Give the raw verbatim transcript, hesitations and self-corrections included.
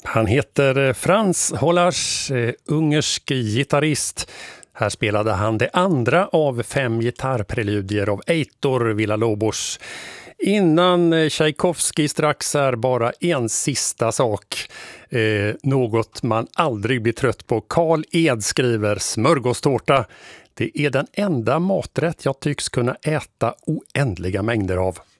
Han heter Franz Hollars, eh, ungersk gitarrist. Här spelade han det andra av fem gitarrpreludier av Heitor Villa-Lobos. Innan Tchaikovsky strax är bara en sista sak. Eh, något man aldrig blir trött på. Carl Ed skriver smörgåstårta. Det är den enda maträtt jag tycks kunna äta oändliga mängder av.